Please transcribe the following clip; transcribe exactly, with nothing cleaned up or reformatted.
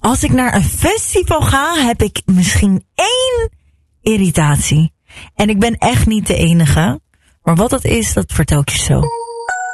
als ik naar een festival ga, heb ik misschien één irritatie. En ik ben echt niet de enige. Maar wat dat is, dat vertel ik je zo.